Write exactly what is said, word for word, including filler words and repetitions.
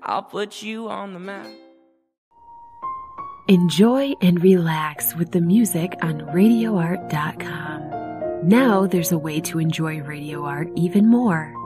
I'll put you on the map. Enjoy and relax with the music on radio art dot com. Now there's a way to enjoy Radio Art even more.